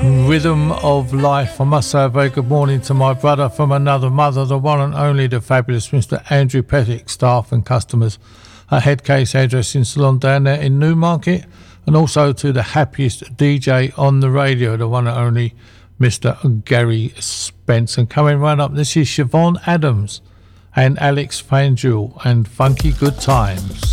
Rhythm of Life. I must say a very good morning to my brother from another mother, the one and only, the fabulous Mr. Andrew Pettick, staff and customers at Headcase Hairdressing Salon down there in Newmarket, and also to the happiest DJ on the radio, the one and only Mr. Gary Spence. And coming right up, this is Siobhan Adams and Alex Fanjul and Funky Good Times.